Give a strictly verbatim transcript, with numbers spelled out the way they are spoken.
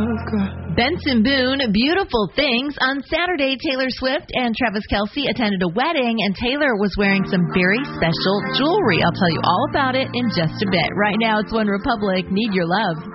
Benson Boone, Beautiful Things. On Saturday, Taylor Swift and Travis Kelce attended a wedding, and Taylor was wearing some very special jewelry. I'll tell you all about it in just a bit. Right now, it's One Republic, Need Your Love.